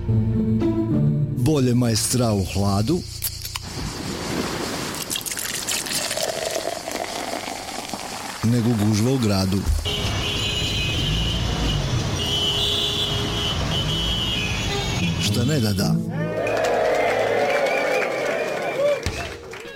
Bolje majstra u hladu nego gužva u gradu. Šta ne da da.